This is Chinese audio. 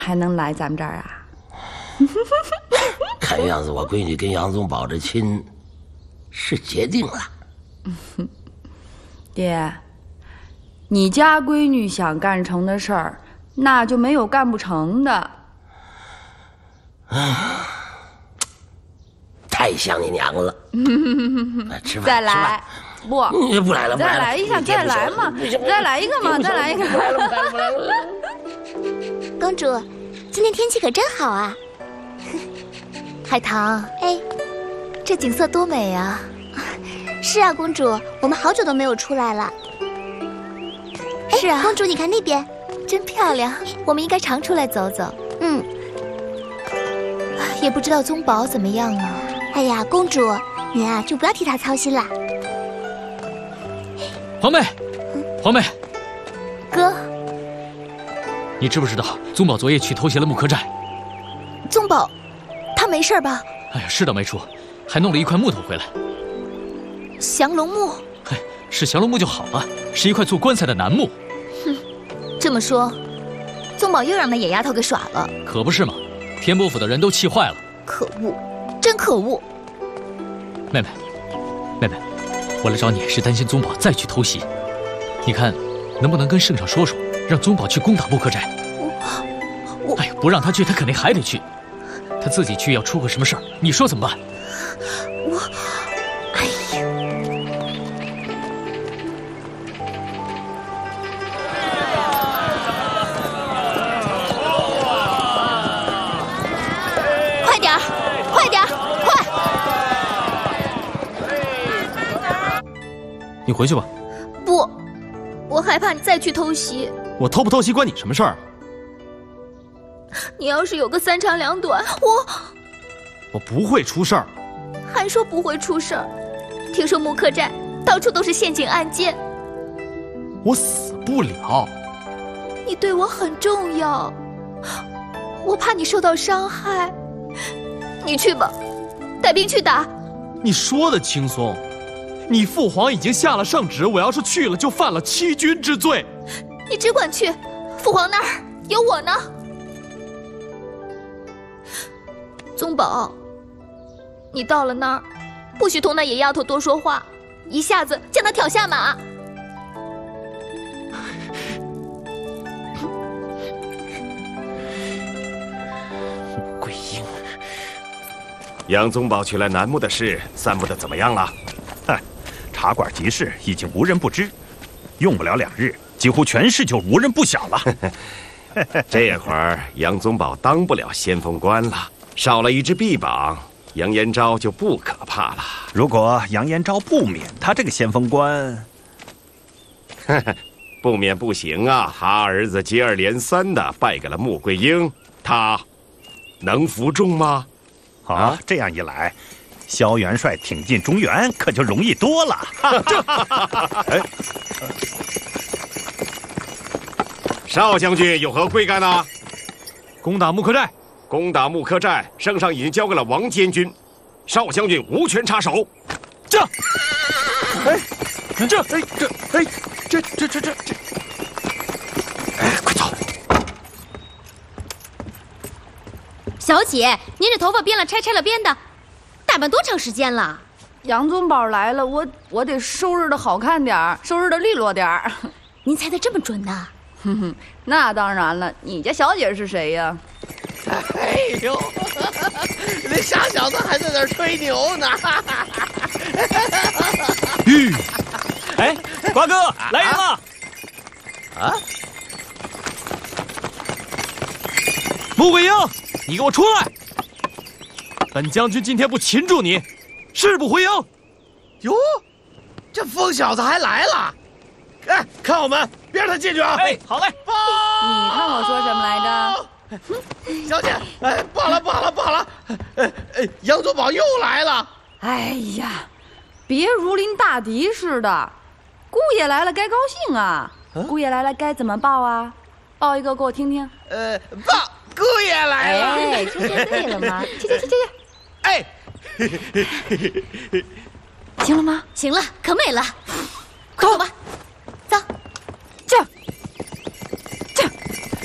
还能来咱们这儿啊？ 看样子我闺女跟杨宗保这亲是结定了。 爹，你家闺女想干成的事儿，那就没有干不成的。 太像你娘了。吃饭， 再来，不来了， 再来一下，再来嘛，再来一个嘛，再来一个。 不来了。 公主，今天天气可真好啊！ 海棠， 哎， 这景色多美啊！ 是啊，公主，我们好久都没有出来了。 是啊， 公主，你看那边， 真漂亮。我们应该常出来走走。 嗯， 也不知道宗保怎么样啊。 哎呀，公主，您啊就不要替他操心了。 皇妹，皇妹， 哥， 你知不知道宗保昨夜去偷袭了木柯寨？ 宗保，他没事吧？ 哎呀，是倒没出，还弄了一块木头回来。 降龙木？ 嘿，是降龙木就好了，是一块做棺材的楠木。 哼，这么说，宗保又让那野丫头给耍了。 可不是嘛，天波府的人都气坏了。 可恶，真可恶！ 妹妹，我来找你是担心宗保再去偷袭，你看能不能跟圣上说说，让宗保去攻打木柯寨？哎呀，不让他去，他肯定还得去。他自己去要出个什么事儿，你说怎么办？ 哎呀！快点儿，快点儿，快！ 你回去吧。 不，我害怕你再去偷袭。 我偷不偷袭关你什么事儿？ 你要是有个三长两短， 我不会出事儿。 还说不会出事儿？听说木柯寨到处都是陷阱暗箭， 我死不了。 你对我很重要，我怕你受到伤害。你去吧，带兵去打。 你说的轻松，你父皇已经下了圣旨，我要是去了就犯了欺君之罪。 你只管去，父皇那儿有我呢。宗保，你到了那儿，不许同那野丫头多说话，一下子将她挑下马。 穆桂英， 杨宗保取来楠木的事散布的怎么样了？ 哼，茶馆集市已经无人不知，用不了2日，几乎全市就无人不晓了。 这会儿杨宗保当不了先锋官了，少了一只臂膀，杨延昭就不可怕了。 如果杨延昭不免他这个先锋官， 不免不行啊！他儿子接二连三的败给了穆桂英，他能服众吗？ 啊，这样一来，萧元帅挺进中原可就容易多了。 哎，少将军有何贵干呢？ 攻打木柯寨。 攻打木柯寨，圣上已经交给了王监军，少将军无权插手。 这， 快走！ 小姐，您这头发编了拆，拆了编的，打扮多长时间了？ 杨宗保来了，我得收拾的好看点儿，收拾的利落点儿。 您猜得这么准呢？ 哼哼，那当然了，你家小姐是谁呀？ 哎呦，那傻小子还在那儿吹牛呢！ 哎，瓜哥，来人了！ 啊！ 穆桂英，你给我出来！本将军今天不擒住你，誓不回营。 哟，这疯小子还来了！哎，看我们，别让他进去啊！ 哎，好嘞。 你看我说什么来着？ 小姐，哎，罢了，杨宗保又来了。 哎呀，别如临大敌似的。姑爷来了该高兴啊！姑爷来了该怎么报啊？报一个给我听听。 报姑爷来了。 哎，这就对了嘛。去。 哎， 行了吗？ 行了，可美了。